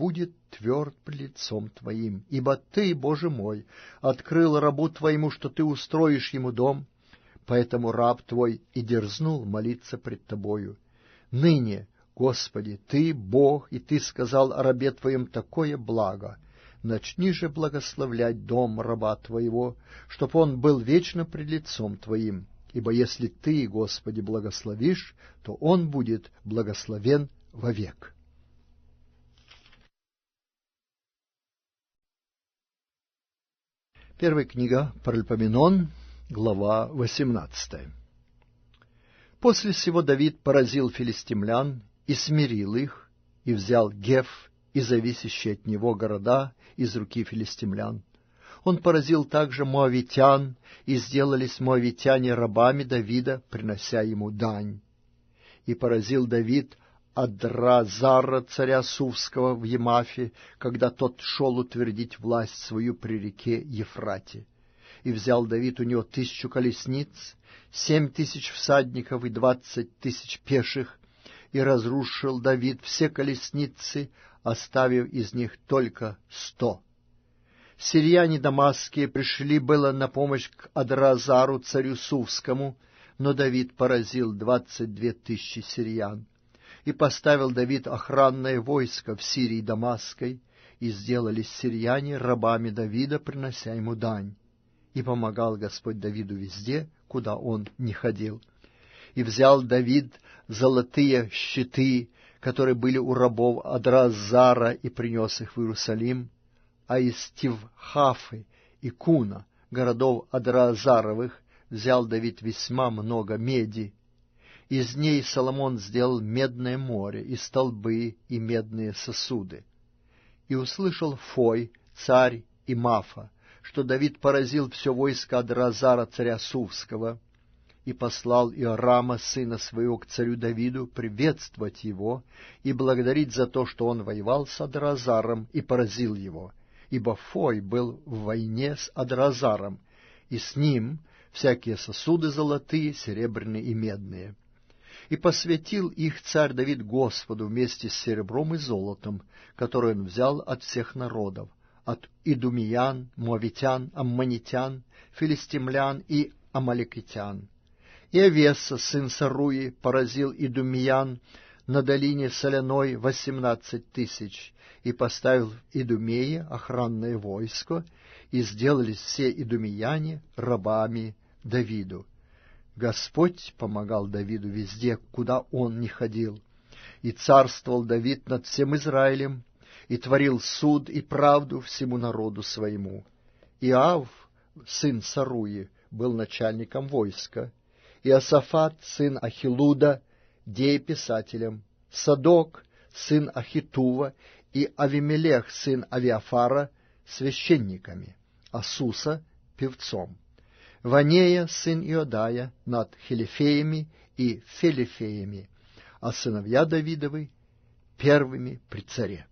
будет тверд пред лицом Твоим, ибо Ты, Боже мой, открыл рабу Твоему, что Ты устроишь ему дом, поэтому раб Твой и дерзнул молиться пред Тобою. Ныне, Господи, Ты Бог, и Ты сказал о рабе Твоем такое благо. Начни же благословлять дом раба Твоего, чтоб он был вечно пред лицом Твоим, ибо если Ты, Господи, благословишь, то он будет благословен вовек. Первая книга Паральпоменон, глава 18. После сего Давид поразил филистимлян и смирил их, и взял Геф и зависящие от него города из руки филистимлян. Он поразил также моавитян, и сделались моавитяне рабами Давида, принося ему дань. И поразил Давид Адразара, царя Сувского, в Емафе, когда тот шел утвердить власть свою при реке Ефрате. И взял Давид у него 1000 колесниц, 7000 всадников и 20 000 пеших, и разрушил Давид все колесницы, оставив из них только 100. Сирияне дамасские пришли было на помощь к Адразару, царю Сувскому, но Давид поразил 22 000 сириян. И поставил Давид охранное войско в Сирии Дамасской, и сделались сирияне рабами Давида, принося ему дань. И помогал Господь Давиду везде, куда он не ходил. И взял Давид золотые щиты, которые были у рабов Адразара, и принес их в Иерусалим, а из Тивхафы и Куна, городов Адразаровых, взял Давид весьма много меди. Из ней Соломон сделал медное море, и столбы, и медные сосуды. И услышал Фой, царь и Мафа, что Давид поразил все войско Адразара, царя Сувского, и послал Иорама, сына своего, к царю Давиду приветствовать его и благодарить за то, что он воевал с Адразаром и поразил его, ибо Фой был в войне с Адразаром, и с ним всякие сосуды золотые, серебряные и медные. И посвятил их царь Давид Господу вместе с серебром и золотом, которое он взял от всех народов, от идумиян, моавитян, аммонитян, филистимлян и амалекитян. И Авеса, сын Саруи, поразил идумиян на долине соляной 18 000, и поставил в Идумее охранное войско, и сделались все идумияне рабами Давиду. Господь помогал Давиду везде, куда он ни ходил. И царствовал Давид над всем Израилем, и творил суд и правду всему народу своему. Иав, сын Саруи, был начальником войска, и Иосафат, сын Ахилуда, дееписателем, Садок, сын Ахитува, и Авимелех, сын Авиафара, священниками, а Суса — певцом. Ванея, сын Иодая, над Хелифеями и Фелифеями, а сыновья Давидовы — первыми при царе.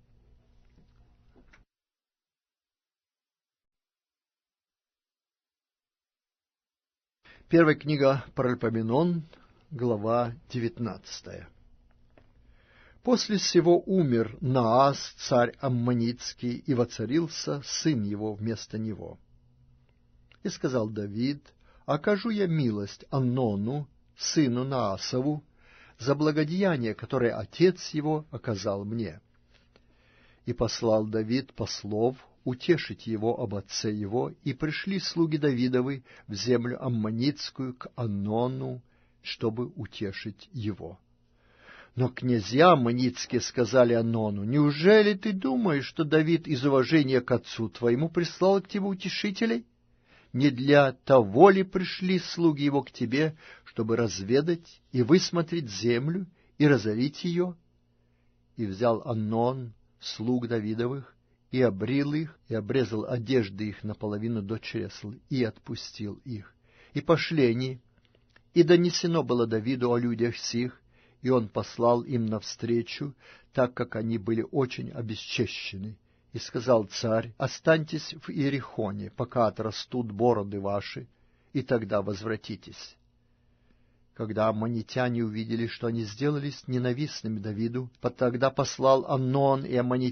Первая книга Паральпоменон, глава 19. После сего умер Наас, царь Аммонитский, и воцарился сын его вместо него. И сказал Давид: окажу я милость Амнону, сыну Наасову, за благодеяние, которое отец его оказал мне. И послал Давид послов утешить его об отце его, и пришли слуги Давидовы в землю Аммонитскую к Амнону, чтобы утешить его. Но князья аммонитские сказали Амнону: неужели ты думаешь, что Давид из уважения к отцу твоему прислал к тебе утешителей? Не для того ли пришли слуги его к тебе, чтобы разведать и высмотреть землю и разорить ее? И взял Амнон слуг Давидовых, и обрил их, и обрезал одежды их наполовину до чресл, и отпустил их. И пошли они, и донесено было Давиду о людях сих, и он послал им навстречу, так как они были очень обесчещены. И сказал царь: останьтесь в Иерихоне, пока отрастут бороды ваши, и тогда возвратитесь. Когда аммонитяне увидели, что они сделались ненавистными Давиду, тогда послал Амнон и аммонитяне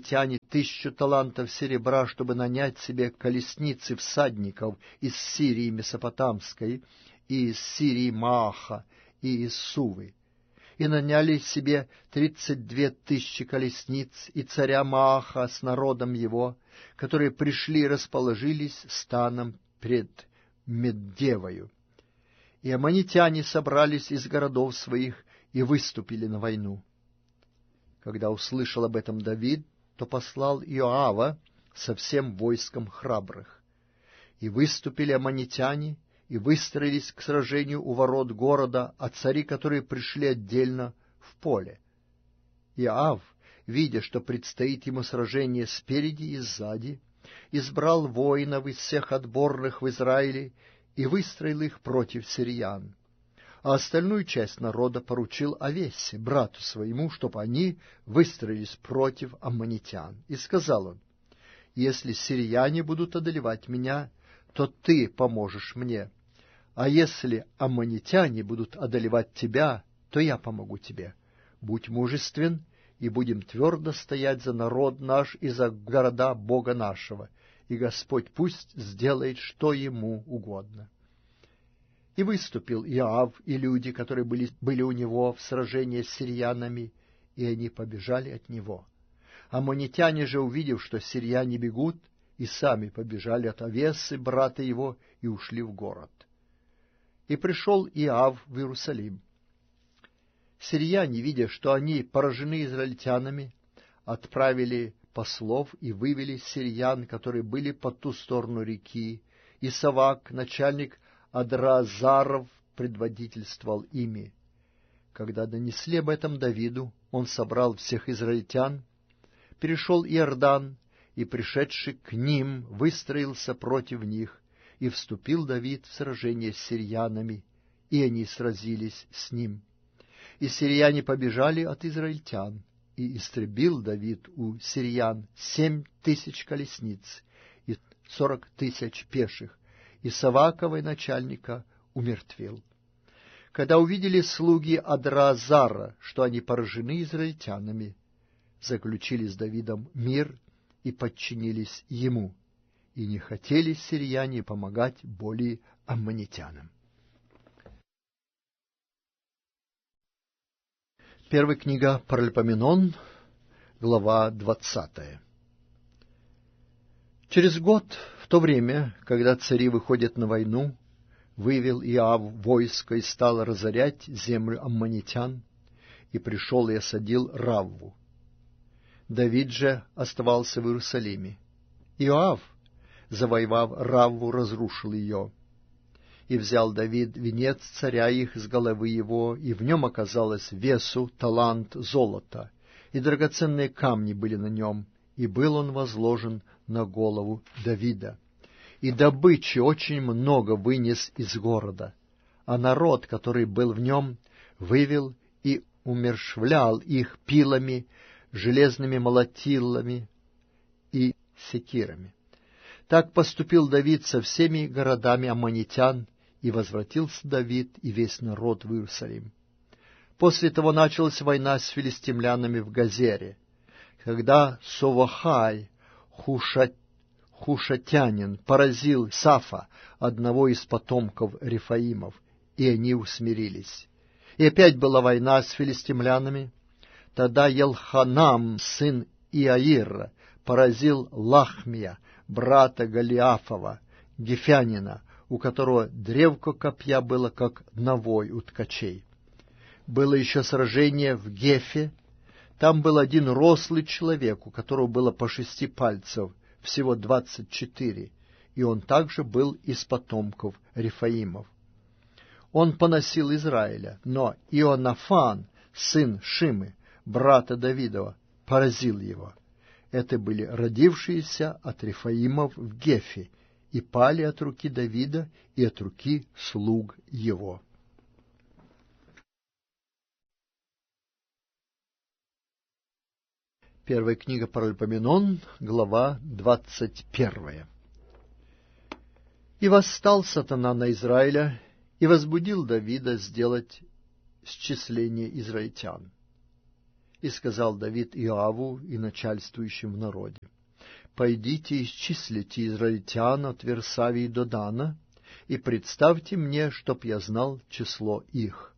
1000 талантов серебра, чтобы нанять себе колесницы всадников из Сирии Месопотамской, и из Сирии Мааха, и из Сувы. И наняли себе 32 000 колесниц, и царя Мааха с народом его, которые пришли и расположились станом пред Меддевою. И аммонитяне собрались из городов своих и выступили на войну. Когда услышал об этом Давид, то послал Иоава со всем войском храбрых. И выступили аммонитяне, и выстроились к сражению у ворот города, а цари, которые пришли отдельно, в поле. Иоав, видя, что предстоит ему сражение спереди и сзади, избрал воинов из всех отборных в Израиле и выстроил их против сириян. А остальную часть народа поручил Авесе, брату своему, чтобы они выстроились против аммонитян. И сказал он: «Если сирияне будут одолевать меня, то ты поможешь мне, а если аммонитяне будут одолевать тебя, то я помогу тебе. Будь мужествен, и будем твердо стоять за народ наш и за города Бога нашего, и Господь пусть сделает, что ему угодно». И выступил Иоав и люди, которые были у него в сражении с сириянами, и они побежали от него. Аммонитяне же, увидев, что сирияне бегут, и сами побежали от Авесы, брата его, и ушли в город. И пришел Иоав в Иерусалим. Сирияне, видя, что они поражены израильтянами, отправили послов и вывели сириян, которые были по ту сторону реки, и Савак, начальник Адразаров, предводительствовал ими. Когда донесли об этом Давиду, он собрал всех израильтян, перешел Иордан, и, пришедший к ним, выстроился против них, и вступил Давид в сражение с сириянами, и они сразились с ним. И сирияне побежали от израильтян, и истребил Давид у сириян 7000 колесниц и 40 000 пеших, и Савакова и начальника умертвил. Когда увидели слуги Адразара, что они поражены израильтянами, заключили с Давидом мир и подчинились ему, и не хотели сирияне помогать более аммонитянам. Первая книга Паралипоменон, глава 20. Через год, в то время, когда цари выходят на войну, вывел Иоав войско и стал разорять землю аммонитян, и пришел и осадил Равву. Давид же оставался в Иерусалиме. Иоав, завоевав Равву, разрушил ее. И взял Давид венец царя их с головы его, и в нем оказалось весу талант золота, и драгоценные камни были на нем, и был он возложен на голову Давида. И добычи очень много вынес из города, а народ, который был в нем, вывел и умерщвлял их пилами, железными молотилами и секирами. Так поступил Давид со всеми городами аммонитян, и возвратился Давид и весь народ в Иерусалим. После того началась война с филистимлянами в Газере, когда Совахай, хушатянин, поразил Сафа, одного из потомков Рефаимов, и они усмирились. И опять была война с филистимлянами. Тогда Елханам, сын Иаира, поразил Лахмия, брата Голиафова, гефянина, у которого древко копья было, как навой у ткачей. Было еще сражение в Гефе. Там был один рослый человек, у которого было по 6 пальцев, всего 24, и он также был из потомков Рефаимов. Он поносил Израиля, но Ионафан, сын Шимы, брата Давидова, поразил его. Это были родившиеся от Рефаимов в Гефе, и пали от руки Давида и от руки слуг его. Первая книга Паралипоменон, глава 21. «И восстал сатана на Израиля, и возбудил Давида сделать счисление израильтян. И сказал Давид Иоаву и начальствующим в народе: «Пойдите, исчислите израильтян от Версавии до Дана, и представьте мне, чтоб я знал число их».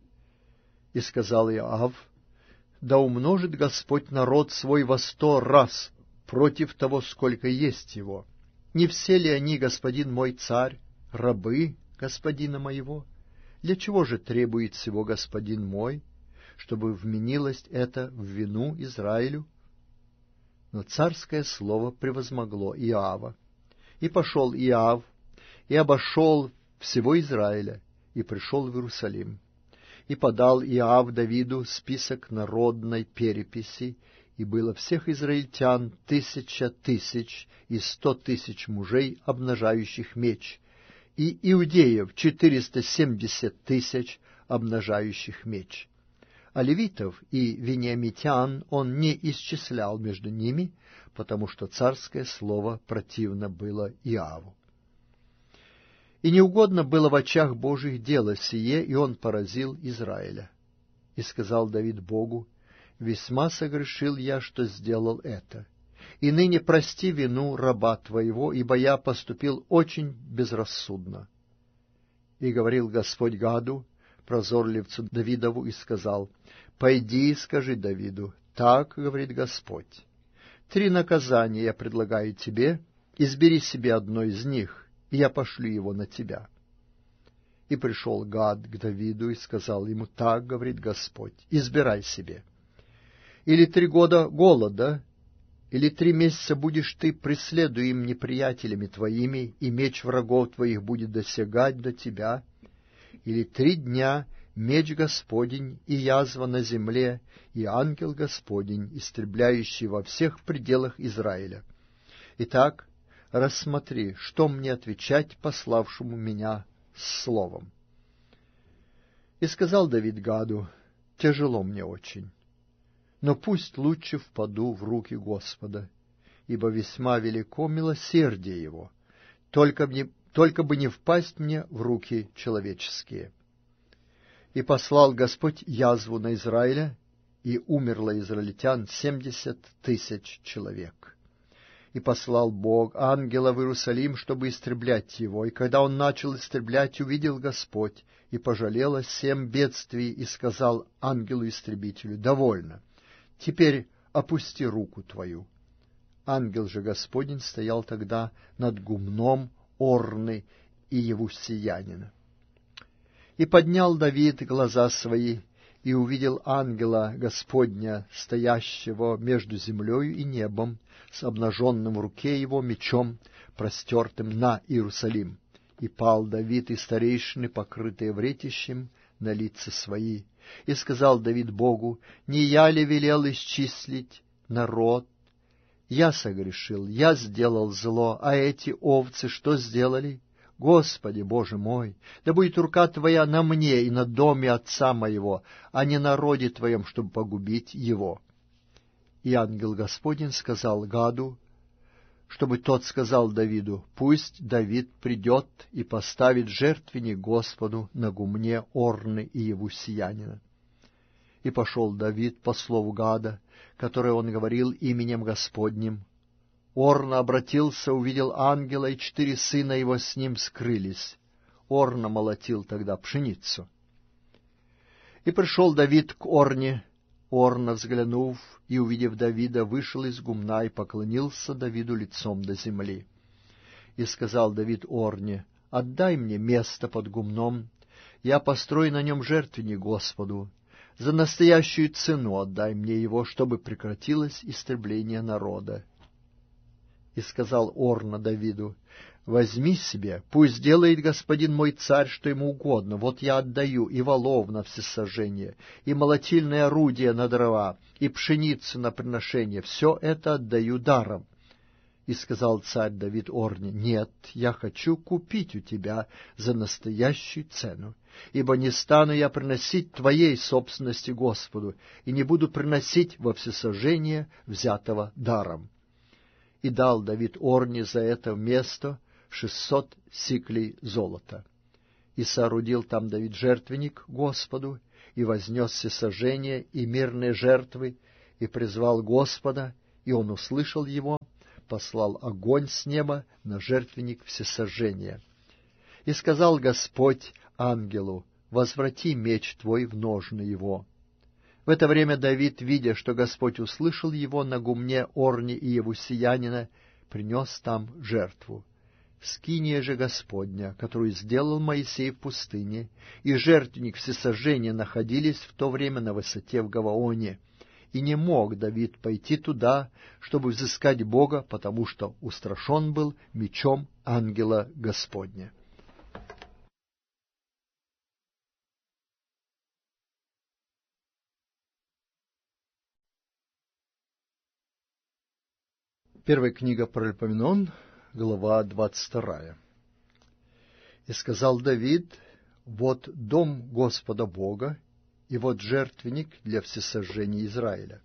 И сказал Иоав: «Да умножит Господь народ свой во 100 раз против того, сколько есть его. Не все ли они, господин мой царь, рабы господина моего? Для чего же требует сего господин мой, чтобы вменилось это в вину Израилю?» Но царское слово превозмогло Иоава. И пошел Иоав, и обошел всего Израиля, и пришел в Иерусалим. И подал Иоав Давиду список народной переписи, и было всех израильтян 1000 тысяч и 100 тысяч мужей, обнажающих меч, и иудеев 470 тысяч, обнажающих меч. А левитов и вениамитян он не исчислял между ними, потому что царское слово противно было Иоаву. И неугодно было в очах Божьих дело сие, и он поразил Израиля. И сказал Давид Богу: «Весьма согрешил я, что сделал это. И ныне прости вину раба твоего, ибо я поступил очень безрассудно». И говорил Господь Гаду, прозорливцу Давидову, и сказал: «Пойди и скажи Давиду: так говорит Господь, 3 наказания я предлагаю тебе, избери себе одно из них, и я пошлю его на тебя». И пришел Гад к Давиду и сказал ему: так говорит Господь, избирай себе. Или 3 года голода, или 3 месяца будешь ты преследуем неприятелями твоими, и меч врагов твоих будет досягать до тебя, или 3 дня меч Господень и язва на земле, и ангел Господень, истребляющий во всех пределах Израиля. Итак, рассмотри, что мне отвечать пославшему меня с словом. И сказал Давид Гаду: тяжело мне очень, но пусть лучше впаду в руки Господа, ибо весьма велико милосердие его, только бы не впасть мне в руки человеческие. И послал Господь язву на Израиля, и умерло израильтян 70 тысяч человек. И послал Бог ангела в Иерусалим, чтобы истреблять его. И когда он начал истреблять, увидел Господь, и пожалел о 7 бедствий, и сказал ангелу-истребителю: довольно, теперь опусти руку твою. Ангел же Господень стоял тогда над гумном Орны и Евусиянина. И поднял Давид глаза свои, и увидел ангела Господня, стоящего между землею и небом, с обнаженным в руке его мечом, простертым на Иерусалим. И пал Давид и старейшины, покрытые вретищем, на лица свои. И сказал Давид Богу: не я ли велел исчислить народ? Я согрешил, я сделал зло, а эти овцы что сделали? Господи, Боже мой, да будет рука Твоя на мне и на доме отца моего, а не на народе Твоем, чтобы погубить его. И ангел Господень сказал Гаду, чтобы тот сказал Давиду: пусть Давид придет и поставит жертвенник Господу на гумне Орны и Евусиянина. И пошел Давид по слову Гада, которое он говорил именем Господним. Орна обратился, увидел ангела, и 4 сына его с ним скрылись. Орна молотил тогда пшеницу. И пришел Давид к Орне. Орна, взглянув и увидев Давида, вышел из гумна и поклонился Давиду лицом до земли. И сказал Давид Орне: отдай мне место под гумном, я построю на нем жертвенник Господу. За настоящую цену отдай мне его, чтобы прекратилось истребление народа. И сказал Орна Давиду: возьми себе, пусть делает господин мой царь, что ему угодно. Вот я отдаю и волов на всесожжение, и молотильное орудие на дрова, и пшеницу на приношение. Все это отдаю даром. И сказал царь Давид Орне: нет, я хочу купить у тебя за настоящую цену, ибо не стану я приносить твоей собственности Господу, и не буду приносить во всесожжение взятого даром. И дал Давид Орне за это место 600 сиклей золота. И соорудил там Давид жертвенник Господу, и вознес всесожжение и мирные жертвы, и призвал Господа, и он услышал его, послал огонь с неба на жертвенник всесожжения. И сказал Господь ангелу: возврати меч твой в ножны его. В это время Давид, видя, что Господь услышал его на гумне Орни и Евусеянина, принес там жертву. Скиния же Господня, которую сделал Моисей в пустыне, и жертвенник всесожжения находились в то время на высоте в Гаваоне, и не мог Давид пойти туда, чтобы взыскать Бога, потому что устрашен был мечом ангела Господня. Первая книга Паралипоменон, глава 22. «И сказал Давид: вот дом Господа Бога, и вот жертвенник для всесожжения Израиля.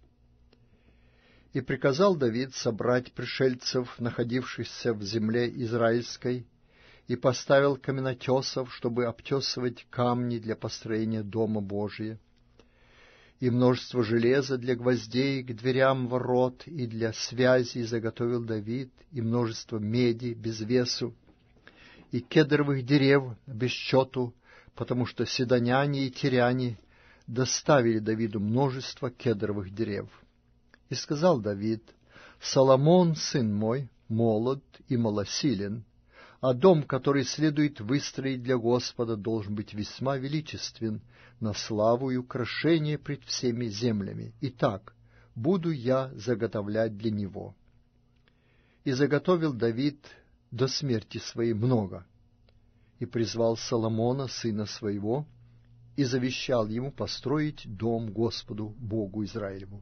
И приказал Давид собрать пришельцев, находившихся в земле израильской, и поставил каменотесов, чтобы обтесывать камни для построения дома Божия, и множество железа для гвоздей к дверям ворот, и для связей заготовил Давид, и множество меди без весу, и кедровых дерев без счету, потому что сидоняне и тиряне доставили Давиду множество кедровых дерев. И сказал Давид: Соломон, сын мой, молод и малосилен, а дом, который следует выстроить для Господа, должен быть весьма величествен, на славу и украшение пред всеми землями. Итак, буду я заготовлять для него. И заготовил Давид до смерти своей много, и призвал Соломона, сына своего, и завещал ему построить дом Господу Богу Израилеву.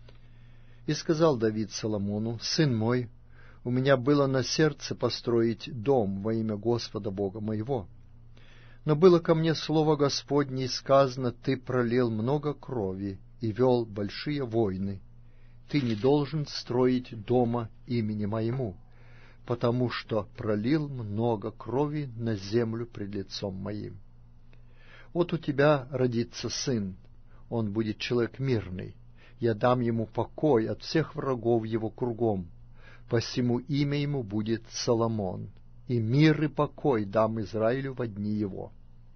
И сказал Давид Соломону: сын мой, у меня было на сердце построить дом во имя Господа Бога моего. Но было ко мне слово Господне, и сказано: ты пролил много крови и вел большие войны. Ты не должен строить дома имени моему, потому что пролил много крови на землю пред лицом моим. Вот у тебя родится сын, он будет человек мирный. Я дам ему покой от всех врагов его кругом. Посему имя ему будет Соломон, и мир и покой дам Израилю во дни его.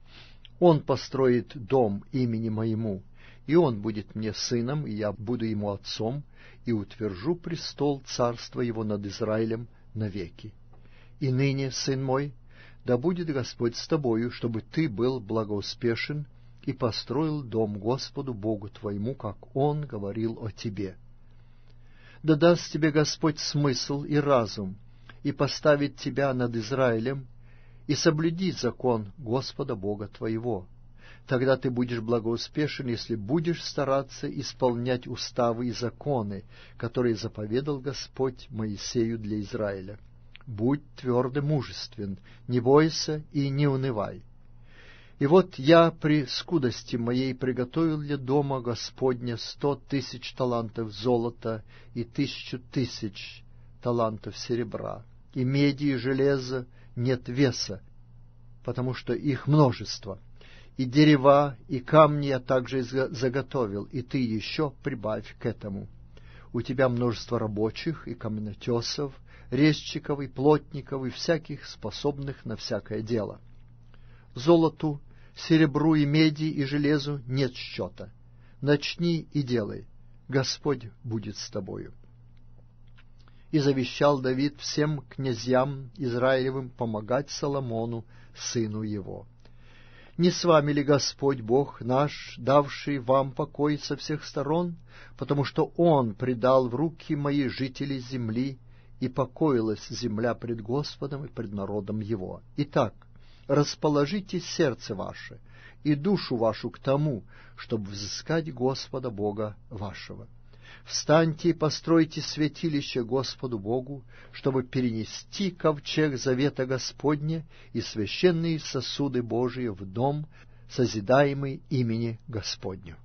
Он построит дом имени моему, и он будет мне сыном, и я буду ему отцом, и утвержу престол царства его над Израилем навеки. И ныне, сын мой, да будет Господь с тобою, чтобы ты был благоуспешен и построил дом Господу Богу твоему, как Он говорил о тебе. Да даст тебе Господь смысл и разум, и поставит тебя над Израилем, и соблюди закон Господа Бога твоего. Тогда ты будешь благоуспешен, если будешь стараться исполнять уставы и законы, которые заповедал Господь Моисею для Израиля. Будь твердо мужествен, не бойся и не унывай. И вот я при скудости моей приготовил для дома Господня 100 000 талантов золота и 1000 000 талантов серебра, и меди и железа нет веса, потому что их множество, и дерева, и камни я также заготовил, и ты еще прибавь к этому. У тебя множество рабочих и каменотесов, резчиков и плотников, и всяких способных на всякое дело. Золоту, серебру и меди и железу нет счета. Начни и делай, Господь будет с тобою. И завещал Давид всем князьям Израилевым помогать Соломону, сыну его. Не с вами ли Господь Бог наш, давший вам покой со всех сторон, потому что Он предал в руки мои жители земли, и покоилась земля пред Господом и пред народом Его. Итак, расположите сердце ваше и душу вашу к тому, чтобы взыскать Господа Бога вашего. Встаньте и постройте святилище Господу Богу, чтобы перенести ковчег завета Господня и священные сосуды Божии в дом, созидаемый имени Господню.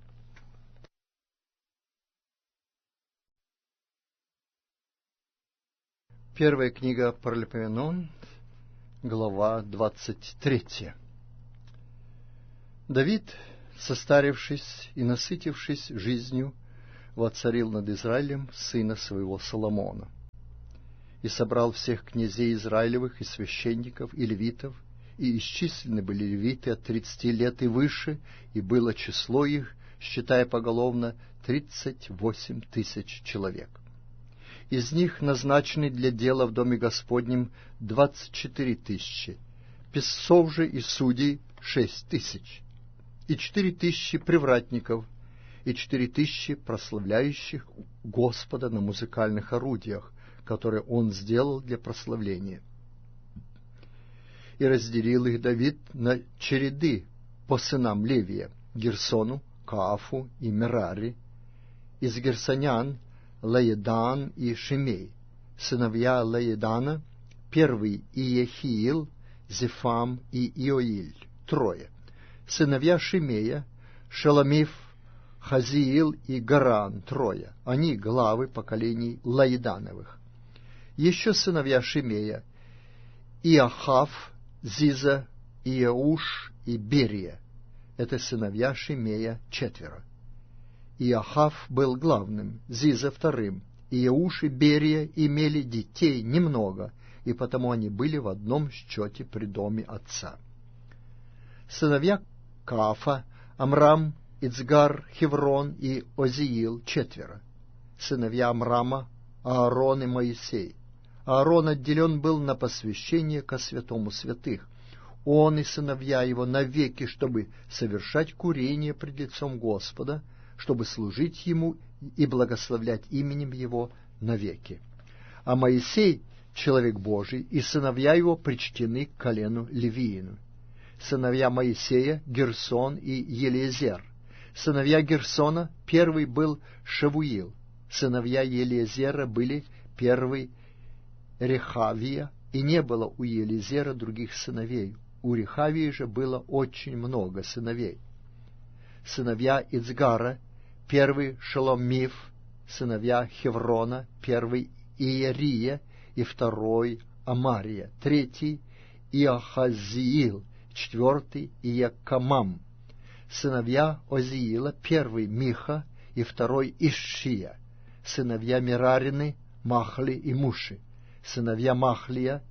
Первая книга Паралипоменон, глава 23. Давид состарившись и насытившись жизнью, воцарил над Израилем сына своего Соломона. И собрал всех князей Израилевых и священников и левитов, и исчислены были левиты от 30 лет и выше, и было число их, считая поголовно, 38 тысяч человек. Из них назначены для дела в Доме Господнем 24 тысячи, писцов же и судей 6 тысяч, и 4 тысячи привратников, и 4 тысячи прославляющих Господа на музыкальных орудиях, которые он сделал для прославления. И разделил их Давид на череды по сынам Левия, Герсону, Каафу и Мерари, из герсонян Лаедан и Шимей, сыновья Лаедана, первый Иехиил, Зефам и Иоиль, 3, сыновья Шимея, Шеламиф, Хазиил и Гаран, 3, они главы поколений Лаедановых. Еще сыновья Шимея, Иохав, Зиза, Иеуш и Берия, это сыновья Шимея 4. Иохав был главным, Зиза вторым, Иеуш и Берия имели детей немного, и потому они были в одном счете при доме отца. Сыновья Каафа, Амрам, Ицгар, Хеврон и Озиил 4. Сыновья Амрама, Аарон и Моисей. Аарон отделен был на посвящение ко святому святых. Он и сыновья его навеки, чтобы совершать курение пред лицом Господа, чтобы служить ему и благословлять именем его навеки. А Моисей, человек Божий, и сыновья его причтены к колену Левиину. Сыновья Моисея — Герсон и Елиезер. Сыновья Герсона первый был Шавуил. Сыновья Елиезера были первый Рехавия, и не было у Елизера других сыновей. У Рехавии же было очень много сыновей. Сыновья Ицгара, первый Шеломиф, сыновья Хеврона, первый Иерия и второй Амария, третий Иохазиил, четвертый Иекамам. Сыновья Озиила, первый Миха и второй Ишшия. Сыновья Мерарины, Махли и Муши. Сыновья Махлия,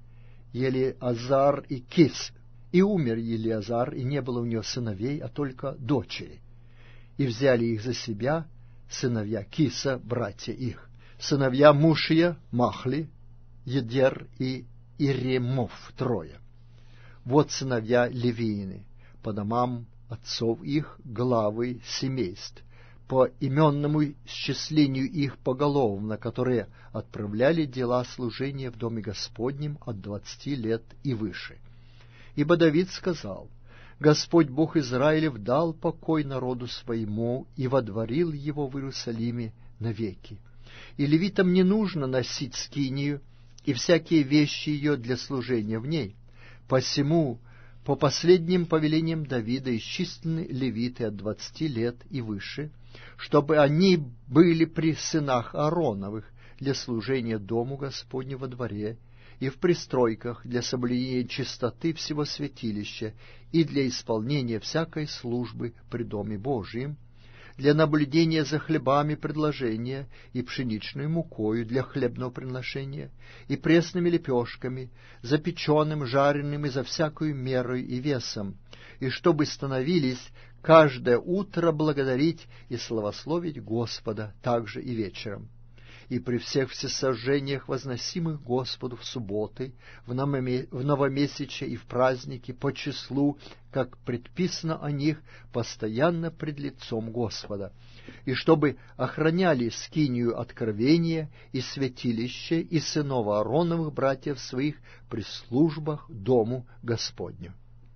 Елиазар и Кис. И умер Елиазар, и не было у него сыновей, а только дочери. И взяли их за себя сыновья Киса, братья их. Сыновья Мушия, Махли, Едер и Иремов, 3. Вот сыновья Левиины, по домам отцов их, главы семейств, по именному счислению их поголовно, которые отправляли дела служения в Доме Господнем от 20 лет и выше. Ибо Давид сказал: Господь Бог Израилев дал покой народу своему и водворил его в Иерусалиме навеки. И левитам не нужно носить скинию и всякие вещи ее для служения в ней. Посему по последним повелениям Давида исчислены левиты от 20 лет и выше, чтобы они были при сынах Аароновых для служения Дому Господню во дворе и в пристройках для соблюдения чистоты всего святилища и для исполнения всякой службы при Доме Божием, для наблюдения за хлебами предложения и пшеничной мукою для хлебного приношения, и пресными лепешками, запеченным, жареным и за всякую мерой и весом, и чтобы становились каждое утро благодарить и славословить Господа, также и вечером. И при всех всесожжениях, возносимых Господу в субботы, в новомесяче и в праздники, по числу, как предписано о них, постоянно пред лицом Господа, и чтобы охраняли скинию откровения и святилище и сынов Аароновых братьев своих при службах Дому Господню.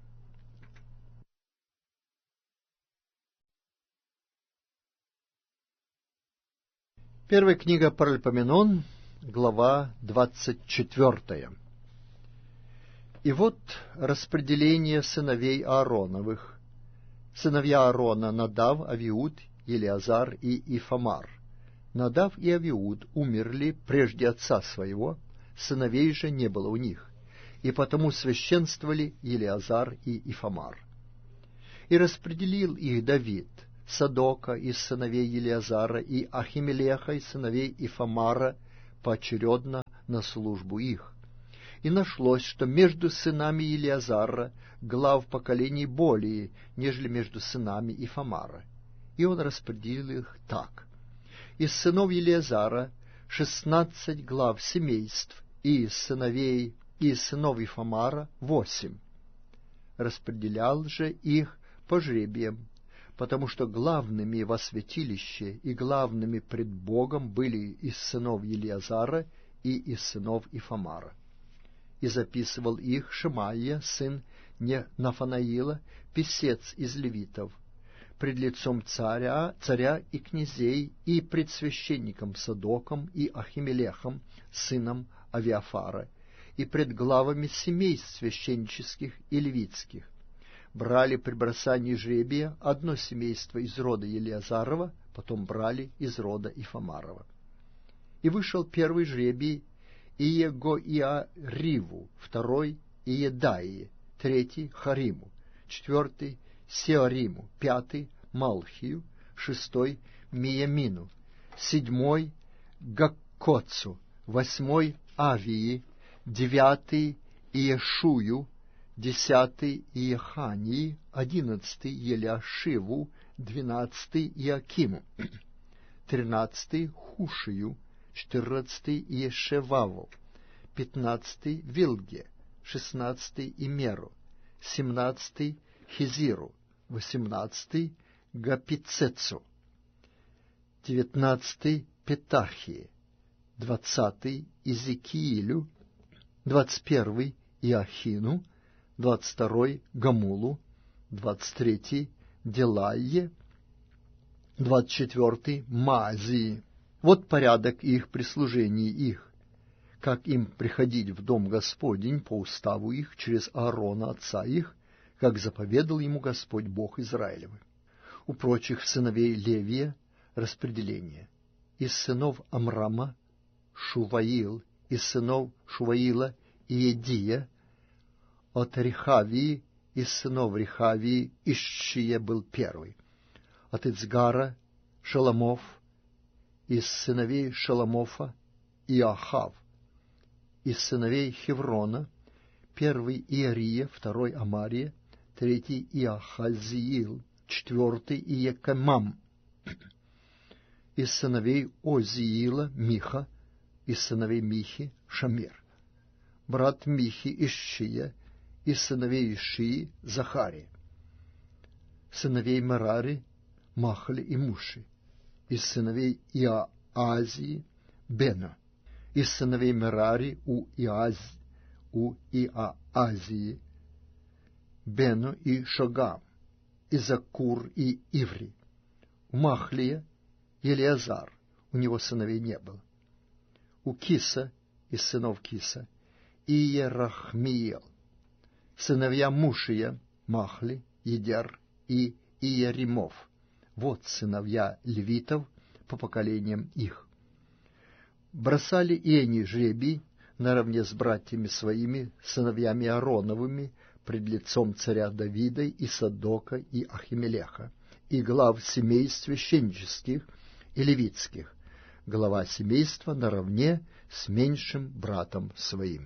Первая книга Паральпоменон, глава 24. И вот распределение сыновей Аароновых. Сыновья Аарона — Надав, Авиуд, Елиазар и Ифамар. Надав и Авиуд умерли прежде отца своего, сыновей же не было у них, и потому священствовали Елиазар и Ифамар. И распределил их Давид, Садока из сыновей Елиазара и Ахимелеха из сыновей Ифамара поочередно на службу их. И нашлось, что между сынами Елиазара глав поколений более, нежели между сынами Ифамара. И он распределил их так. Из сынов Елиазара 16 глав семейств, и из сынов Ифамара 8. Распределял же их по жребиям, потому что главными во святилище и главными пред Богом были из сынов Елиазара и из сынов Ифамара. И записывал их Шемаия, сын Нафанаила, писец из левитов, пред лицом царя и князей, и пред священником Садоком и Ахимелехом, сыном Авиафара, и пред главами семейств священнических и левитских. Брали при бросании жребия одно семейство из рода Елиазарова, потом брали из рода Ифамарова. И вышел первый жребий Иегоиариву, второй Иедаии, третий Хариму, четвертый Сеориму, пятый Малхию, шестой Миямину, седьмой Гаккоцу, восьмой Авии, девятый Иешую, 10 Иехании, 11 Елиашиву, 12 Иакиму, 13 Хушию, 14 Иешеваву, 15 Вилге, 16 Имеру, 17 Хизиру, 18 Гапицецу, 19 Петахии, 20 Изекиилю, 21 Иохину, 22 Гамулу, 23 Делайе, 24 Маазии. Вот порядок их при служении их, как им приходить в дом Господень по уставу их через Аарона отца их, как заповедал ему Господь Бог Израилевы. У прочих сыновей Левия распределение. Из сынов Амрама Шуваил, из сынов Шуваила Иедия, от Рехавии, из сынов Рехавии Ишшия был первый, от Ицгара Шаламов, из сыновей Шаламофа Иохав, из сыновей Хеврона первый Иария, второй Амария, третий Иохазиил, четвертый Иекамам, из сыновей Озиила Миха, из сыновей Михи Шамир, брат Михи Ишшия, из сыновей Ишии Захария, сыновей Мерари Махли и Муши, из сыновей Иоазии Бена, из сыновей Мерари у Иоазии Бену и Шогам, и Закур и Иври, у Махлия Елиазар, у него сыновей не было, у Киса, из сынов Киса, Иерахмиел, сыновья Мушия, Махли, Едер и Иеримов. Вот сыновья левитов по поколениям их. Бросали и они жребий наравне с братьями своими, сыновьями Аароновыми, пред лицом царя Давида и Садока и Ахимелеха, и глав семейств священнических и левитских, глава семейства наравне с меньшим братом своим.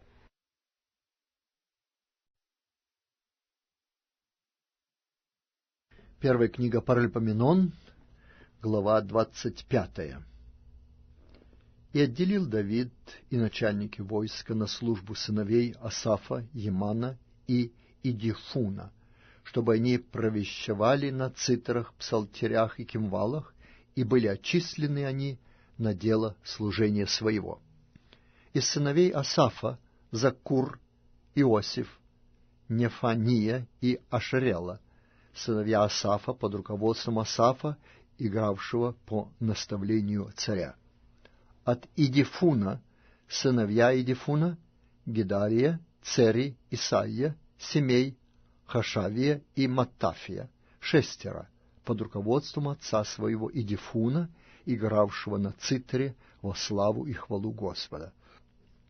Первая книга Паральпоменон, глава 25. И отделил Давид и начальники войска на службу сыновей Асафа, Емана и Идифуна, чтобы они провещевали на цитрах, псалтерях и кимвалах, и были отчислены они на дело служения своего. Из сыновей Асафа Закур, Иосиф, Нефания и Ашарела, сыновья Асафа под руководством Асафа, игравшего по наставлению царя. От Идифуна сыновья Идифуна Гедария, Цери, Исаия, семей Хашавия и Маттафия, 6 под руководством отца своего Идифуна, игравшего на цитре во славу и хвалу Господа.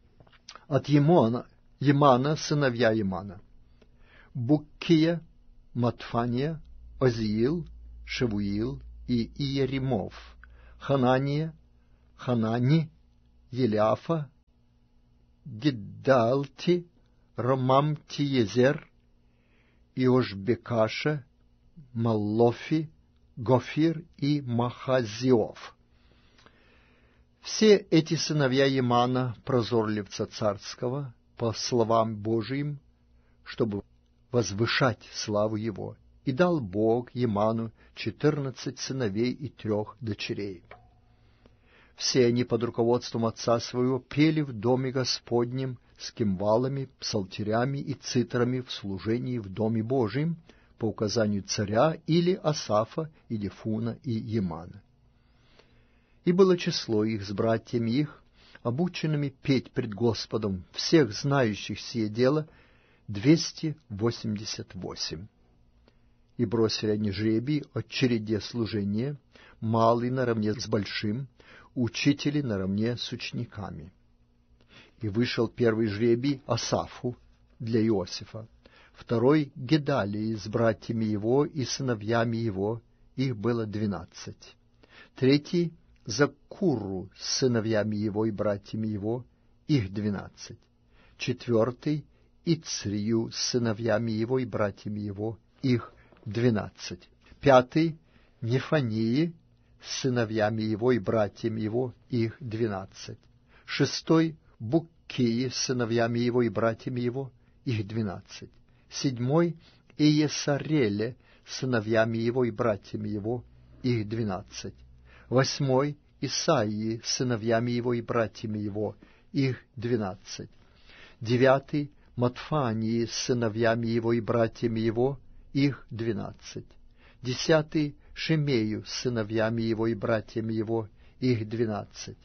От Емана сыновья Емана Буккия, Матфания, Озиил, Шевуил и Иеремов, Ханания, Ханани, Елиафа, Гиддалти, Ромамтиезер, Иошбекаша, Маллофи, Гофир и Махазиов. Все эти сыновья Емана, прозорливца царского, по словам Божиим, чтобы возвышать славу его, и дал Бог Еману 14 сыновей и 3 дочерей. Все они под руководством отца своего пели в доме Господнем с кимвалами, псалтерями и цитрами в служении в доме Божием по указанию царя или Асафа, или Фуна и Емана. И было число их с братьями их, обученными петь пред Господом, всех знающих сие дело, 288. И бросили они жребий о череде служения, малый наравне с большим, учители наравне с учениками. И вышел первый жребий Асафу для Иосифа, второй Гедалии с братьями его и сыновьями его, их было 12. Третий Закуру с сыновьями его и братьями его, их 12. Четвертый Ицрию с сыновьями его и братьями его, их 12. Пятый Нефании с сыновьями его и братьями его, их 12. Шестой Буккии с сыновьями его и братьями его, их 12. Седьмой Иесареле с сыновьями его и братьями его, их 12. Восьмой Исаии с сыновьями его и братьями его, их 12. Девятый Матфании с сыновьями его и братьями его, их 12. Десятый Шимею с сыновьями его и братьями его, их 12.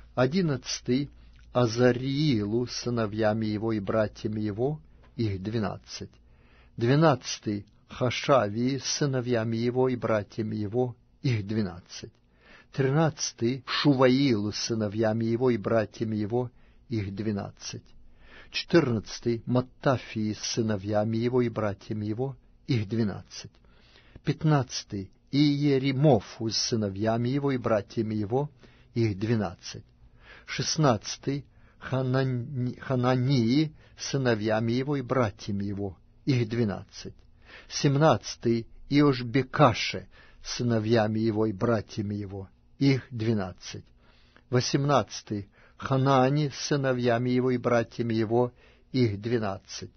11 Азариилу с сыновьями его и братьями его, их 12. 12 Хашавии с сыновьями его и братьями его, их 12. 13 Шуваилу с сыновьями его и братьями его, их 12. 14 Маттафии с сыновьями его и братьями его, их 12. 15 Иеремофу с сыновьями его и братьями его, их 12. 16 Ханании с сыновьями его и братьями его, их 12. 17 Иошбекаше с сыновьями его и братьями его, их 12. 18 Ханани с сыновьями его и братьями его, их 12.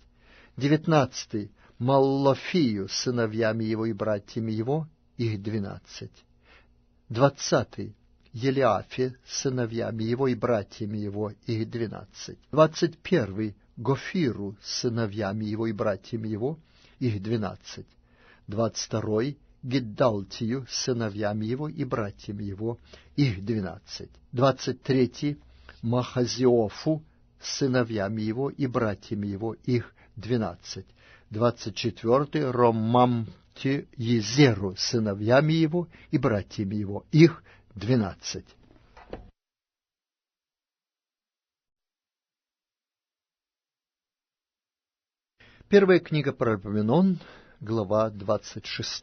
19 Маллофию с сыновьями его и братьями его, их 12. 20 Елиафе с сыновьями его и братьями его, их 12. 21 Гофиру с сыновьями его и братьями его, их 12. 22 Гиддалтию с сыновьями его и братьями его, их 12. 23 Махазиофу с сыновьями его и братьями его, их 12. 24 Ромамтиезеру с сыновьями его и братьями его, их 12. Первая книга Паралипоменон, глава 26.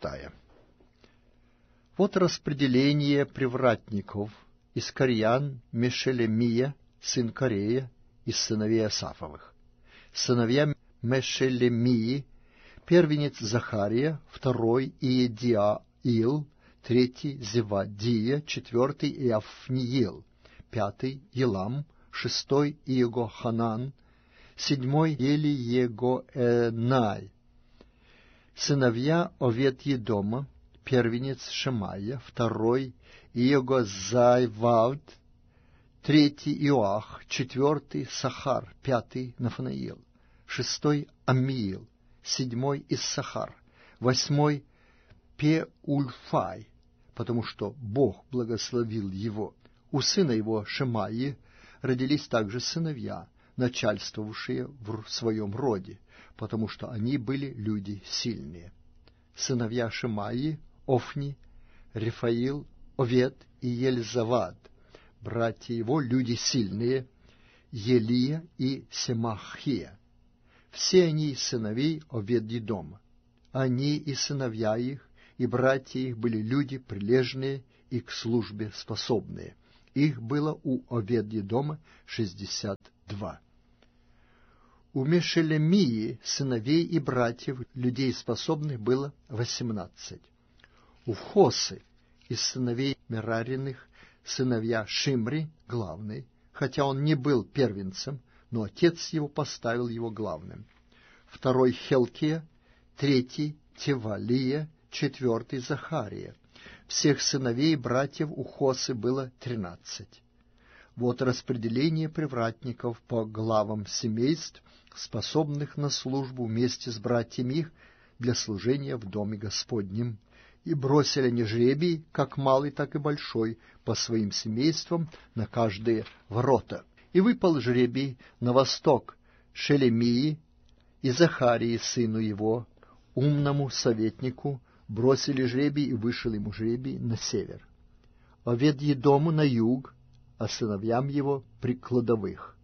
Вот распределение привратников: из Карьян Мешелемия, сын Корея, из сыновей Асафовых. Сыновья Мешелемии: первенец Захария, второй Иедиаил, третий Зевадия, четвертый Иофниил, пятый Елам, шестой Иегоханан, седьмой Елиегоэнай. Сыновья Овед-Едома: первенец Шемая, второй Иегозайвавд, третий Иоах, четвертый Сахар, пятый Нафанаил, шестой Аммиил, седьмой Иссахар, восьмой Пеульфай, потому что Бог благословил его. У сына его Шемаи родились также сыновья, начальствовавшие в своем роде, потому что они были люди сильные. Сыновья Шемаи: Офни, Рефаил, Овед и Ельзавад. Братья его люди сильные: Елия и Семахия. Все они из сыновей Овед-Едома. они и сыновья их, и братья их были люди прилежные и к службе способные. Их было у Овед-Едома 62. У Мешелемии сыновей и братьев, людей способных, было 18. У Хосы из сыновей Мерариных сыновья Шимри главный, хотя он не был первенцем, но отец его поставил его главным. Второй Хелкия, третий Тевалия, четвертый Захария. Всех сыновей и братьев у Хосы было 13. Вот распределение привратников по главам семейств, способных на службу вместе с братьями их для служения в Доме Господнем. И бросили они жребий, как малый, так и большой, по своим семействам на каждые ворота. И выпал жребий на восток Шелемии и Захарии, сыну его, умному советнику, бросили жребий, и вышел ему жребий на север. Овед-Едому на юг, а сыновьям его при кладовых.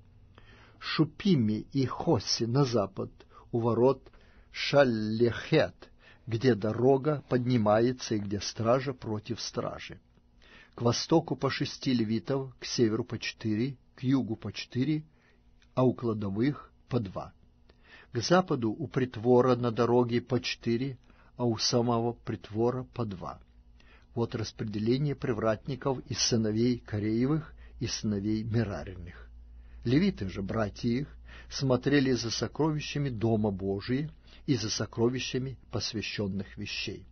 Шупиме и Хосе на запад, у ворот Шаллехет, где дорога поднимается и где стража против стражи. К востоку по 6 левитов, к северу по 4, к югу по 4, а у кладовых по 2. К западу у притвора на дороге по 4, а у самого притвора по 2. Вот распределение привратников из сыновей Кореевых и сыновей Мерариных. Левиты же, братья их, смотрели за сокровищами Дома Божия и за сокровищами посвященных вещей.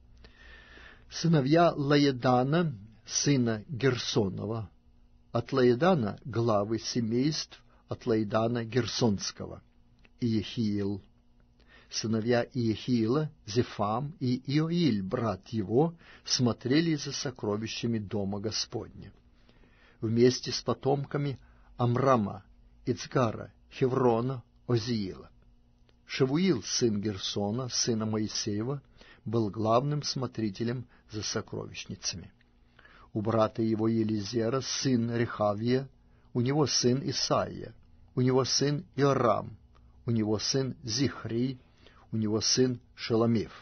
Сыновья Лаедана, сына Герсонова, от Лаедана главы семейств, от Лаедана Герсонского, Иехиил. Сыновья Иехиила, Зефам и Иоиль, брат его, смотрели за сокровищами Дома Господня. Вместе с потомками Амрама, Ицгара, Хеврона, Озиила. Шевуил, сын Герсона, сына Моисеева, был главным смотрителем за сокровищницами. У брата его Елизера сын Рехавия, у него сын Исаия, у него сын Иорам, у него сын Зихри, у него сын Шеломиф.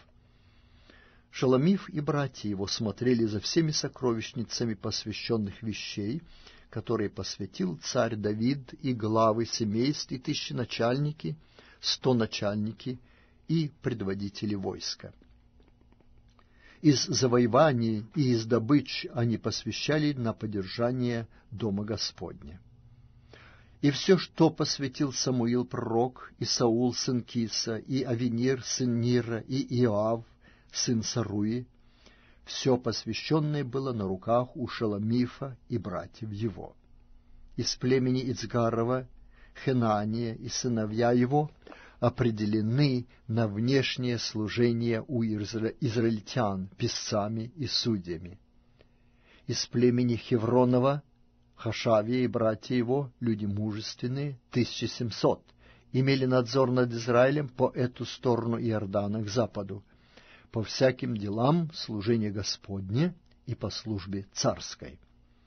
Шеломиф и братья его смотрели за всеми сокровищницами посвященных вещей, которые посвятил царь Давид, и главы семейств, и тысяченачальники, 100 начальники и предводители войска. Из завоеваний и из добыч они посвящали на поддержание Дома Господня. И все, что посвятил Самуил пророк, и Саул сын Киса, и Авенир сын Нира, и Иоав сын Саруи, все посвященное было на руках у Шеломифа и братьев его. Из племени Ицгарова Хенания и сыновья его определены на внешнее служение у израильтян писцами и судьями. Из племени Хевронова Хашавия и братья его, люди мужественные, 1700, имели надзор над Израилем по эту сторону Иордана к западу, по всяким делам служения Господне и по службе царской.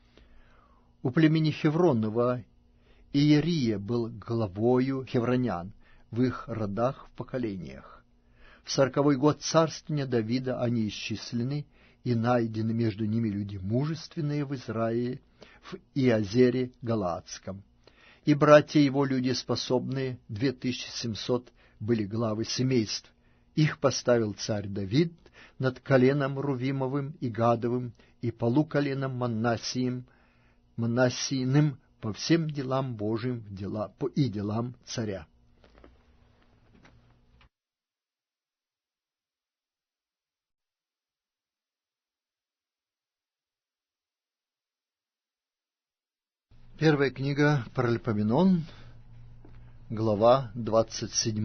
У племени Хевронова Иерия был главою хевронян в их родах в поколениях. В 40-й год царствования Давида они исчислены, и найдены между ними люди мужественные в Израиле, в Иозере Галаадском. И братья его, люди способные, 2700, были главы семейств. Их поставил царь Давид над коленом Рувимовым и Гадовым и полуколеном Манассииным по всем делам Божьим и делам царя. Первая книга Паралипоменон, глава 27.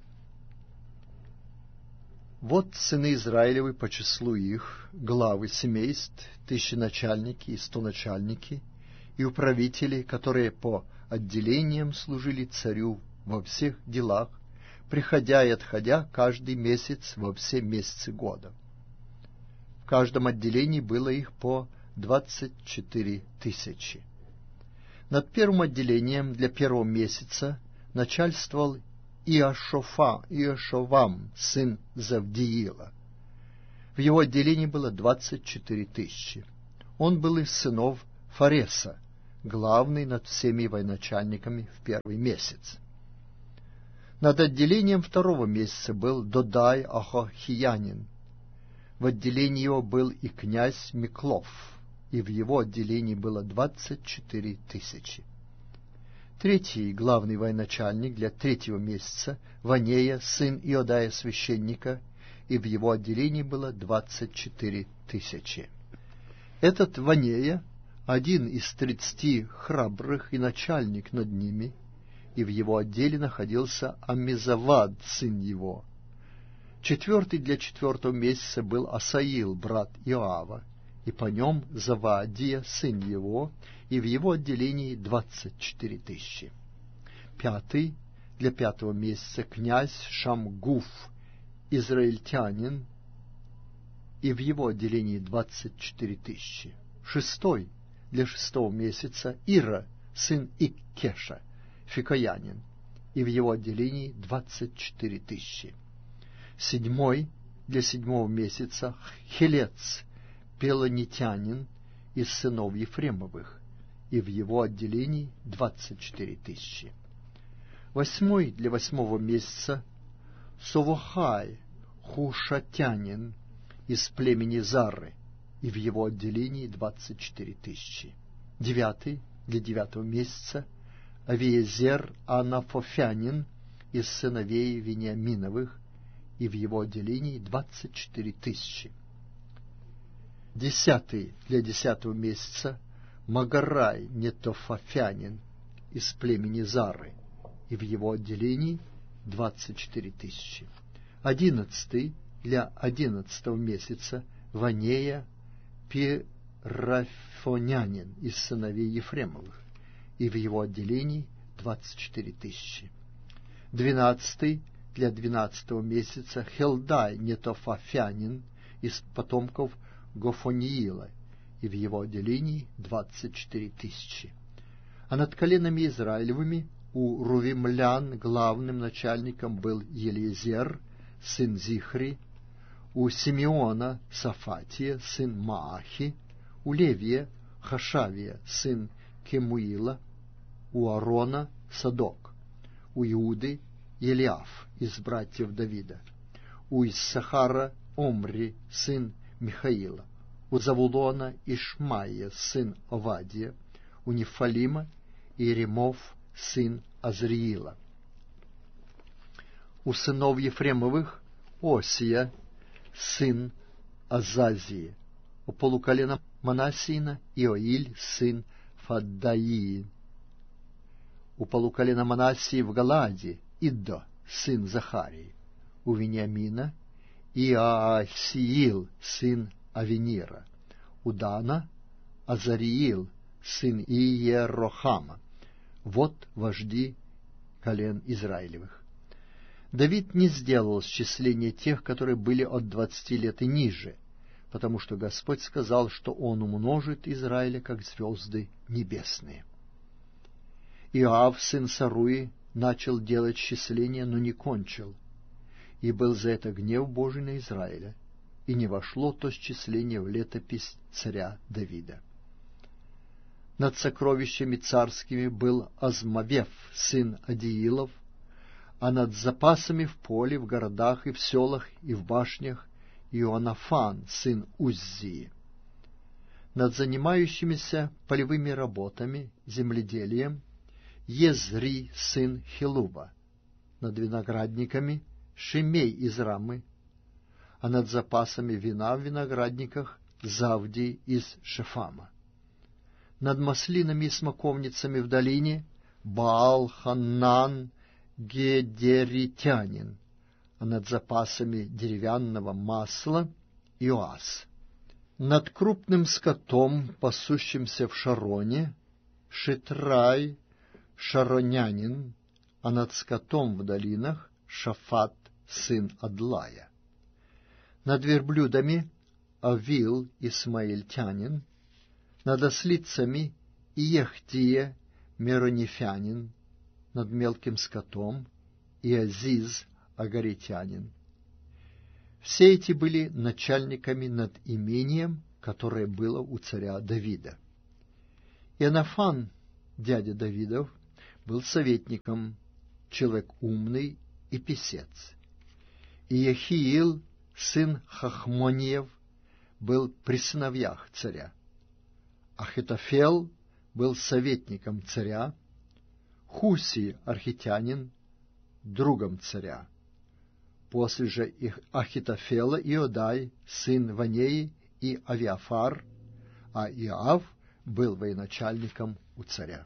Вот сыны Израилевы по числу их, главы семейств, тысяченачальники и 100 начальники, и управители, которые по отделениям служили царю во всех делах, приходя и отходя каждый месяц во все месяцы года. В каждом отделении было их по 24 000. Над первым отделением для первого месяца начальствовал Иошовам, сын Завдиила. В его отделении было 24 тысячи. Он был из сынов Фареса, главный над всеми военачальниками в первый месяц. Над отделением второго месяца был Додай Ахохиянин. В отделении его был и князь Миклов, и в его отделении было 24 тысячи. Третий главный военачальник для третьего месяца Ванея, сын Иодая священника, и в его отделении было 24 тысячи. Этот Ванея один из 30 храбрых и начальник над ними, и в его отделе находился Аммизавад, сын его. Четвертый для четвертого месяца был Асаил, брат Иоава, и по нем Завадия, сын его, и в его отделении 24 тысячи. Пятый для пятого месяца князь Шамгуф, израильтянин, и в его отделении 24 тысячи. Шестой для шестого месяца Ира, сын Иккеша, фикоянин, и в его отделении 24 тысячи. Седьмой для седьмого месяца Хелец, пелонитянин, из сынов Ефремовых, и в его отделении 24 тысячи. Восьмой для восьмого месяца Совохай, хушатянин, из племени Зары, и в его отделении 24 тысячи. Девятый для девятого месяца Авиезер Анафофянин, из сыновей Вениаминовых, и в его отделении 24 тысячи. Десятый для десятого месяца Магарай Нетофафянин, из племени Зары, и в его отделении 24 тысячи. Одиннадцатый для одиннадцатого месяца Ванея Пирафонянин, из сыновей Ефремовых, и в его отделении 24 тысячи. Двенадцатый для двенадцатого месяца Хелдай Нетофафянин, из потомков Гофониила, и в его отделении 24 тысячи. А над коленами Израилевыми у рувимлян главным начальником был Елиезер, сын Зихри, у Симеона Сафатия, сын Маахи, у Левия Хашавия, сын Кемуила, у Аарона Садок, у Иуды Елиаф из братьев Давида, у Иссахара Омри, сын Михаила, у Завулона Ишмаия, сын Овадия, у Нефалима Иеремов, сын Азриила, у сынов Ефремовых Осия, сын Азазии, у полуколена Манассиина Иоиль, сын Фаддаии, у полуколена Манассии в Галааде Иддо, сын Захарии, у Вениамина Иоасиил, сын Авенира, у Дана Азариил, сын Иерохама. Вот вожди колен Израилевых. Давид не сделал счисления тех, которые были от 20 лет и ниже, потому что Господь сказал, что Он умножит Израиля, как звезды небесные. Иоав, сын Саруи, начал делать счисления, но не кончил, и был за это гнев Божий на Израиля, и не вошло то счисление в летопись царя Давида. Над сокровищами царскими был Азмавев, сын Адиилов, а над запасами в поле, в городах и в селах и в башнях Иоанафан, сын Уззии. Над занимающимися полевыми работами, земледелием, Езри, сын Хилуба, над виноградниками Шимей из Рамы, а над запасами вина в виноградниках Завдий из Шефама. Над маслинами и смоковницами в долине Баал-Ханнан Гедеритянин, а над запасами деревянного масла Иоас. Над крупным скотом, пасущимся в Шароне, Шитрай Шаронянин, а над скотом в долинах Шафат, сын Адлая. Над верблюдами Авил Исмаильтянин, над ослицами Иехтия Меронифянин, над мелким скотом и Азиз агаритянин. Все эти были начальниками над имением, которое было у царя Давида. Ионафан, дядя Давидов, был советником, человек умный и писец. И Иехиил, сын Хахмониев, был при сыновьях царя. Ахитофел был советником царя, Хусий, архитянин, другом царя. После же Ахитофела Иодай, сын Ванеи, и Авиафар, а Иоав был военачальником у царя.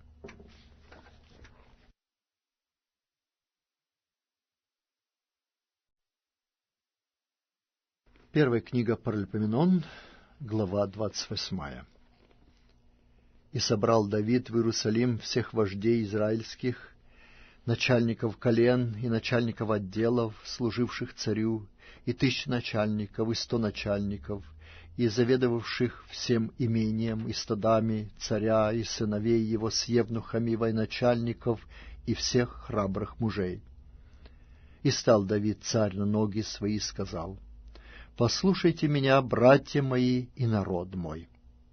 Первая книга Паралипоменон, глава 28. «И собрал Давид в Иерусалим всех вождей израильских, начальников колен и начальников отделов, служивших царю, и 1000 начальников, и 100 начальников, и заведовавших всем имением и стадами царя, и сыновей его с евнухами и военачальников, и всех храбрых мужей. И стал Давид царь на ноги свои и сказал: «Послушайте меня, братья мои и народ мой.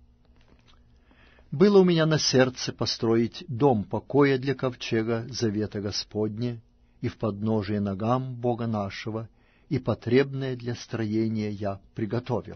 Было у меня на сердце построить дом покоя для ковчега завета Господня и в подножие ногам Бога нашего, и потребное для строения я приготовил.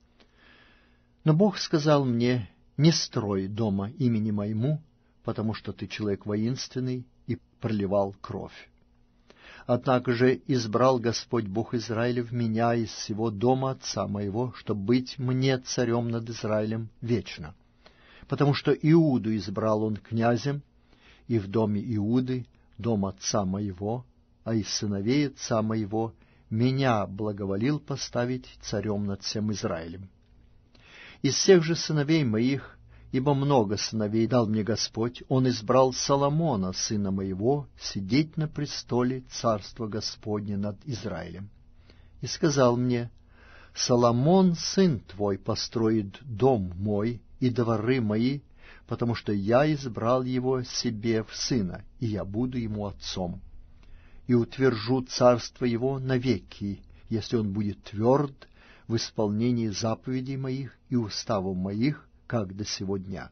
Но Бог сказал мне: не строй дома имени моему, потому что ты человек воинственный и проливал кровь. Однако же избрал Господь Бог Израилев меня из всего дома отца моего, чтобы быть мне царем над Израилем вечно. Потому что Иуду избрал он князем, и в доме Иуды, дом отца моего, а из сыновей отца моего, меня благоволил поставить царем над всем Израилем. Из всех же сыновей моих, ибо много сыновей дал мне Господь, он избрал Соломона, сына моего, сидеть на престоле царства Господня над Израилем. И сказал мне: Соломон, сын твой, построит дом мой и дворы мои, потому что я избрал его себе в сына, и я буду ему отцом. И утвержу царство его навеки, если он будет тверд в исполнении заповедей моих и уставов моих, как до сего дня.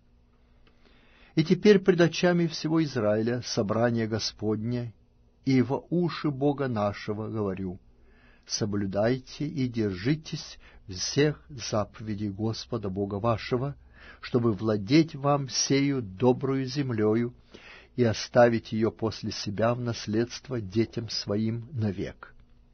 И теперь пред очами всего Израиля собрание Господне, и во уши Бога нашего говорю: соблюдайте и держитесь всех заповедей Господа Бога вашего, чтобы владеть вам сею добрую землею и оставить ее после себя в наследство детям своим навек.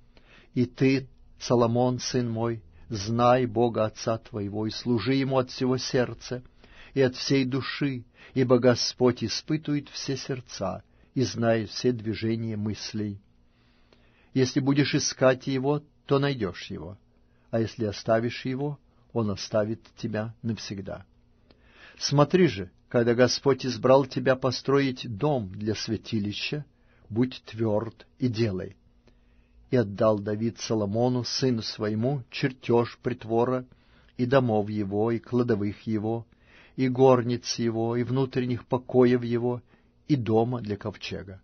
И ты, Соломон, сын мой, знай Бога Отца твоего, и служи Ему от всего сердца и от всей души, ибо Господь испытует все сердца и знает все движения мыслей. Если будешь искать Его, то найдешь Его, а если оставишь Его, Он оставит тебя навсегда. Смотри же, когда Господь избрал тебя построить дом для святилища, будь тверд и делай. И отдал Давид Соломону, сыну своему, чертеж притвора, и домов его, и кладовых его, и горниц его, и внутренних покоев его, и дома для ковчега.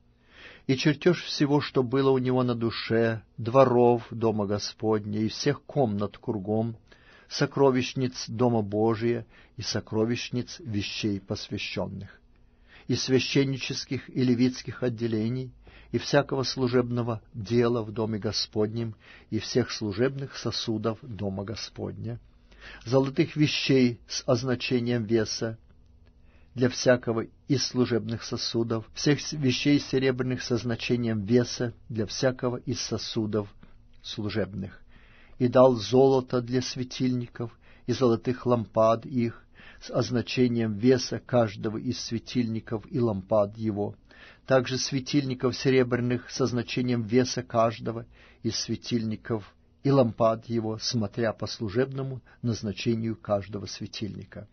И чертеж всего, что было у него на душе, дворов дома Господня, и всех комнат кругом, сокровищниц дома Божия и сокровищниц вещей посвященных, и священнических и левитских отделений, и всякого служебного дела в доме Господнем, и всех служебных сосудов дома Господня, золотых вещей с означением веса для всякого из служебных сосудов, всех вещей серебряных с означением веса для всякого из сосудов служебных, и дал золото для светильников и золотых лампад их с означением веса каждого из светильников и лампад его, также светильников серебряных с означением веса каждого из светильников и лампад его, смотря по служебному назначению каждого светильника.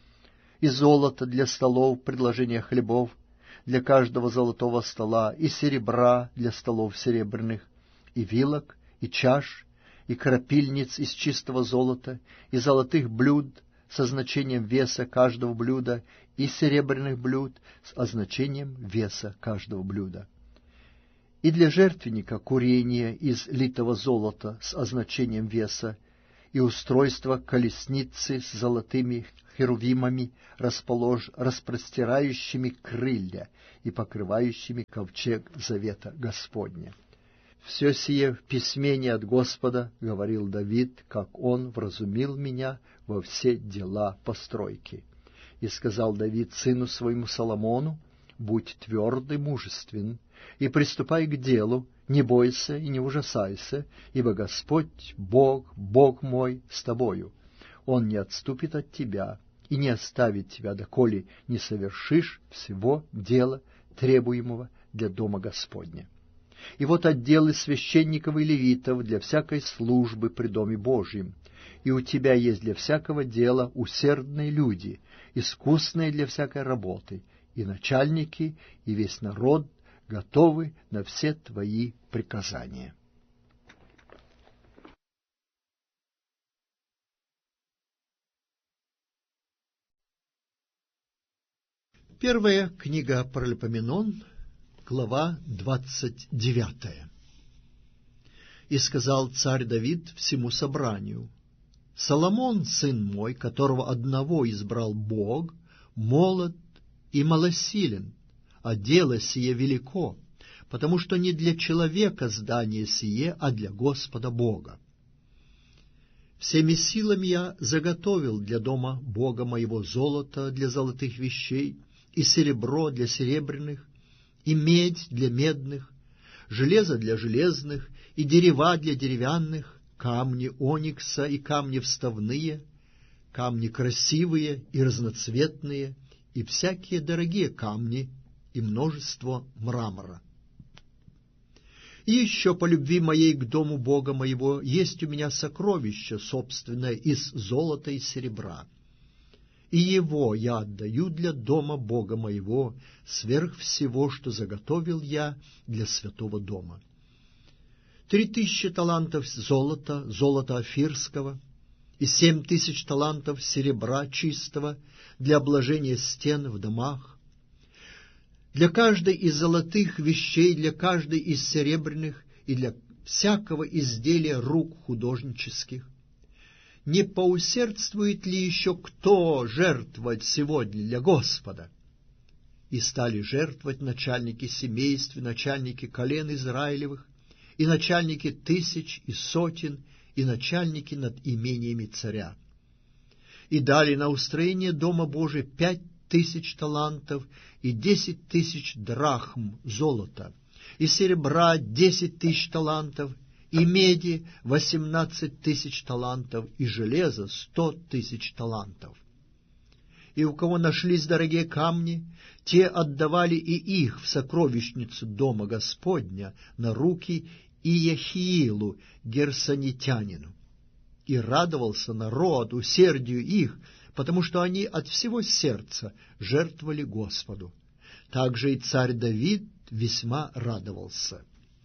И золото для столов предложения хлебов, для каждого золотого стола, и серебра для столов серебряных, и вилок, и чаш, и крапильниц из чистого золота, и золотых блюд с означением веса каждого блюда, и серебряных блюд с означением веса каждого блюда. и для жертвенника курение из литого золота с означением веса, и устройство колесницы с золотыми херувимами, распростирающими крылья и покрывающими ковчег завета Господня. «Все сие в письме не от Господа, — говорил Давид, — как он вразумил меня во все дела постройки. И сказал Давид сыну своему Соломону: будь тверд и мужествен, и приступай к делу, не бойся и не ужасайся, ибо Господь, Бог мой, с тобою. Он не отступит от тебя и не оставит тебя, доколе не совершишь всего дела, требуемого для дома Господня. И вот отделы священников и левитов для всякой службы при доме Божьем. И у тебя есть для всякого дела усердные люди, искусные для всякой работы, и начальники, и весь народ готовы на все твои приказания». Первая книга Паралипоменон, глава 29. «И сказал царь Давид всему собранию: Соломон, сын мой, которого одного избрал Бог, молод и малосилен, а дело сие велико, потому что не для человека здание сие, а для Господа Бога. Всеми силами я заготовил для дома Бога моего золото для золотых вещей, и серебро для серебряных, и медь для медных, железо для железных, и дерева для деревянных, камни оникса и камни вставные, камни красивые и разноцветные, и всякие дорогие камни, и множество мрамора. И еще по любви моей к дому Бога моего есть у меня сокровище собственное из золота и серебра. И его я отдаю для дома Бога моего сверх всего, что заготовил я для святого дома. 3000 талантов золота, золота офирского, и 7000 талантов серебра чистого для обложения стен в домах, для каждой из золотых вещей, для каждой из серебряных и для всякого изделия рук художнических. Не поусердствует ли еще кто жертвовать сегодня для Господа? И стали жертвовать начальники семейств, начальники колен Израилевых, и начальники тысяч и сотен, и начальники над имениями царя. И дали на устроение дома Божия 5000 талантов и 10 000 драхм золота, и серебра 10 000 талантов, и меди 18 000 талантов, и железа 100 000 талантов. И у кого нашлись дорогие камни, те отдавали и их в сокровищницу дома Господня на руки Иехиилу герсонитянину. И радовался народ усердию их, потому что они от всего сердца жертвовали Господу. Также и царь Давид весьма радовался.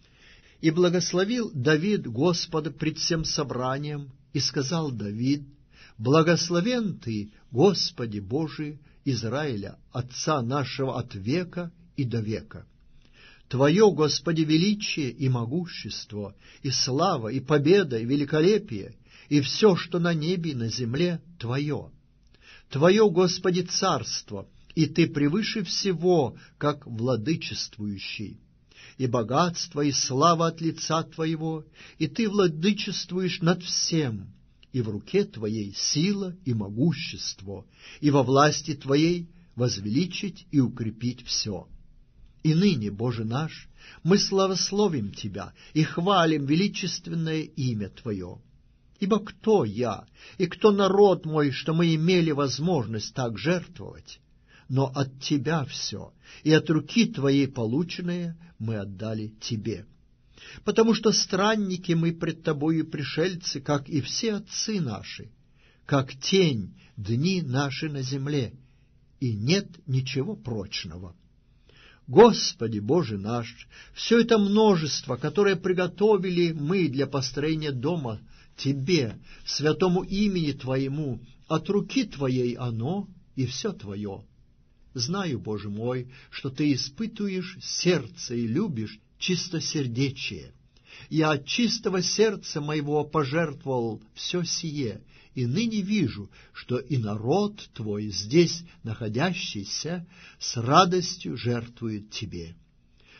И благословил Давид Господа пред всем собранием, и сказал Давид: «Благословен Ты, Господи Божий Израиля, Отца нашего от века и до века. Твое, Господи, величие и могущество, и слава, и победа, и великолепие, и все, что на небе и на земле, Твое. Твое, Господи, царство, и Ты превыше всего, как владычествующий. И богатство, и слава от лица Твоего, и Ты владычествуешь над всем, и в руке Твоей сила и могущество, и во власти Твоей возвеличить и укрепить все. И ныне, Боже наш, мы славословим Тебя и хвалим величественное имя Твое. Ибо кто я и кто народ мой, что мы имели возможность так жертвовать? Но от Тебя все, и от руки Твоей полученное мы отдали Тебе. Потому что странники мы пред Тобою пришельцы, как и все отцы наши, как тень дни наши на земле, и нет ничего прочного. Господи Боже наш, все это множество, которое приготовили мы для построения дома Тебе, святому имени Твоему, от руки Твоей оно и все Твое. Знаю, Боже мой, что Ты испытываешь сердце и любишь чистосердечие. Я от чистого сердца моего пожертвовал все сие, и ныне вижу, что и народ Твой, здесь находящийся, с радостью жертвует Тебе.